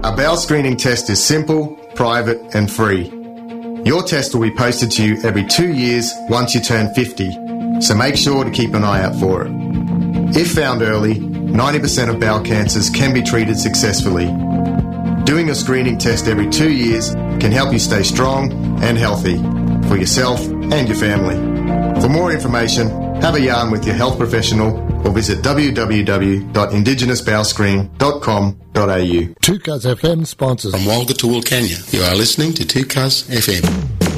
Our bowel screening test is simple, private and free. Your test will be posted to you every 2 years once you turn 50, so make sure to keep an eye out for it. If found early, 90% of bowel cancers can be treated successfully. Doing a screening test every 2 years can help you stay strong and healthy for yourself and your family. For more information, have a yarn with your health professional or visit www.indigenousbowelscreen.com.au. 2Cuz FM sponsors. From Walga to Wilcannia, you are listening to 2Cuz FM.